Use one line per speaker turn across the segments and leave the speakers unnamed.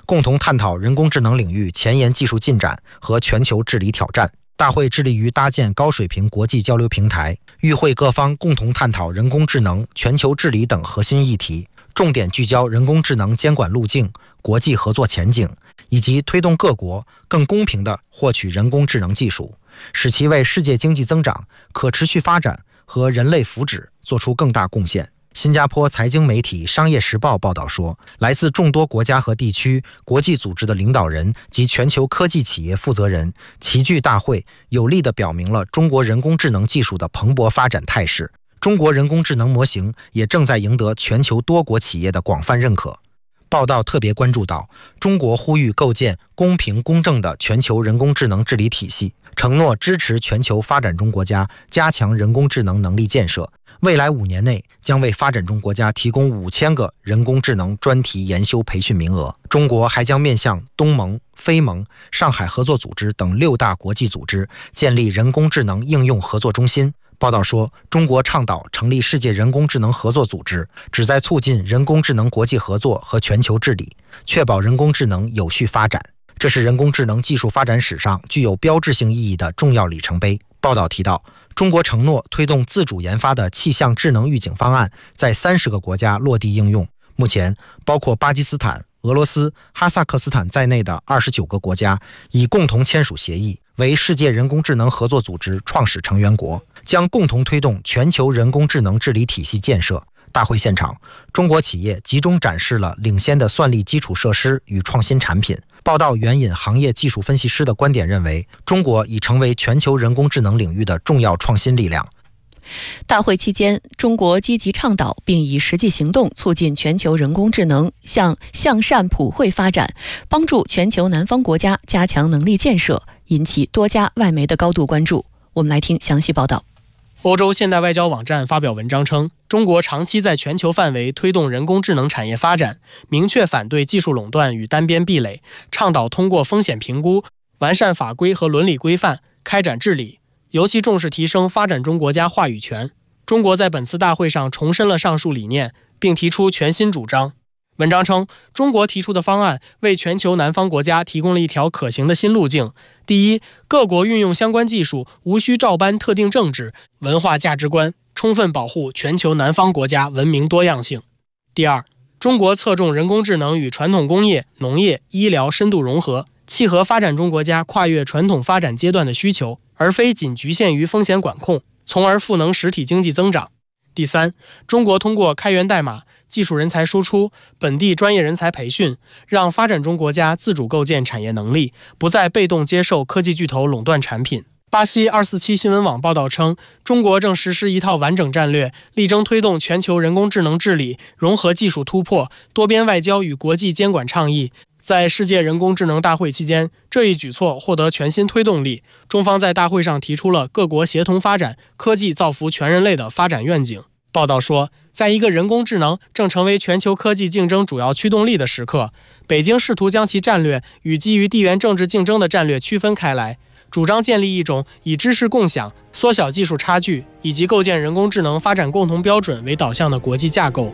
共同探讨人工智能领域前沿技术进展和全球治理挑战。大会致力于搭建高水平国际交流平台，与会各方共同探讨人工智能、全球治理等核心议题，重点聚焦人工智能监管路径、国际合作前景，以及推动各国更公平地获取人工智能技术，使其为世界经济增长、可持续发展和人类福祉做出更大贡献。新加坡财经媒体《商业时报》报道说，来自众多国家和地区、国际组织的领导人及全球科技企业负责人齐聚大会，有力地表明了中国人工智能技术的蓬勃发展态势。中国人工智能模型也正在赢得全球多国企业的广泛认可。报道特别关注到，中国呼吁构建公平公正的全球人工智能治理体系，承诺支持全球发展中国家加强人工智能能力建设。未来5年内将为发展中国家提供5000个人工智能专题研修培训名额。中国还将面向东盟、非盟、上海合作组织等6大国际组织建立人工智能应用合作中心。报道说，中国倡导成立世界人工智能合作组织，旨在促进人工智能国际合作和全球治理，确保人工智能有序发展。这是人工智能技术发展史上具有标志性意义的重要里程碑。报道提到，中国承诺推动自主研发的气象智能预警方案在30个国家落地应用。目前，包括巴基斯坦、俄罗斯、哈萨克斯坦在内的29个国家已共同签署协议，为世界人工智能合作组织创始成员国，将共同推动全球人工智能治理体系建设。大会现场，中国企业集中展示了领先的算力基础设施与创新产品。报道援引行业技术分析师的观点认为，中国已成为全球人工智能领域的重要创新力量。
大会期间，中国积极倡导并以实际行动促进全球人工智能向善普惠发展，帮助全球南方国家加强能力建设，引起多家外媒的高度关注。我们来听详细报道。
欧洲现代外交网站发表文章称，中国长期在全球范围推动人工智能产业发展，明确反对技术垄断与单边壁垒，倡导通过风险评估、完善法规和伦理规范开展治理，尤其重视提升发展中国家话语权。中国在本次大会上重申了上述理念，并提出全新主张。文章称，中国提出的方案为全球南方国家提供了一条可行的新路径。第一，各国运用相关技术无需照搬特定政治、文化价值观，充分保护全球南方国家文明多样性。第二，中国侧重人工智能与传统工业、农业、医疗深度融合，契合发展中国家跨越传统发展阶段的需求，而非仅局限于风险管控，从而赋能实体经济增长。第三，中国通过开源代码、技术人才输出、本地专业人才培训，让发展中国家自主构建产业能力，不再被动接受科技巨头垄断产品。巴西247新闻网报道称，中国正实施一套完整战略，力争推动全球人工智能治理，融合技术突破、多边外交与国际监管倡议。在世界人工智能大会期间，这一举措获得全新推动力。中方在大会上提出了各国协同发展、科技造福全人类的发展愿景。报道说，在一个人工智能正成为全球科技竞争主要驱动力的时刻，北京试图将其战略与基于地缘政治竞争的战略区分开来，主张建立一种以知识共享、缩小技术差距以及构建人工智能发展共同标准为导向的国际架构。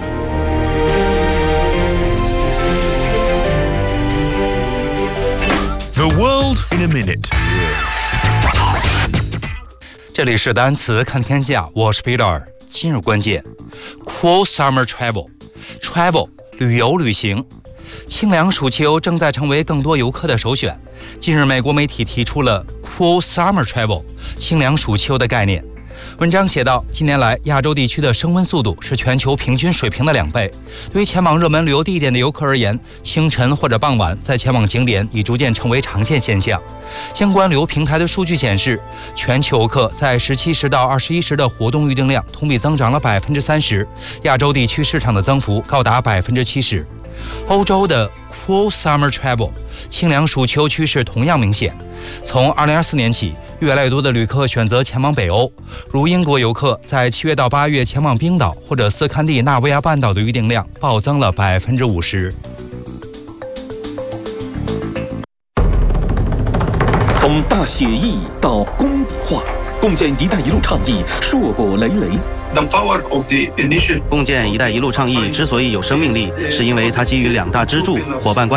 The world in a minute。
这里是单词看天下，我是 Peter。今日关键 ：Cool summer travel， 旅游旅行。清凉暑秋正在成为更多游客的首选。近日，美国媒体提出了 Cool summer travel 清凉暑秋的概念。文章写道，近年来亚洲地区的升温速度是全球平均水平的2倍。对于前往热门旅游地点的游客而言，清晨或者傍晚在前往景点已逐渐成为常见现象。相关旅游平台的数据显示，全球游客在17时到21时的活动预订量同比增长了30%，亚洲地区市场的增幅高达70%。欧洲的 Cool Summer Travel 清凉暑秋趋势同样明显。从2024年起，越来越多的旅客选择前往北欧，如英国游客在7月到8月前往冰岛或者斯堪的纳维亚半岛的预订量暴增了50%。
从大写意到工笔画，共建“一带一路”倡议硕果累累。
共建“一带一路”倡议之所以有生命力，是因为它基于2大支柱：伙伴关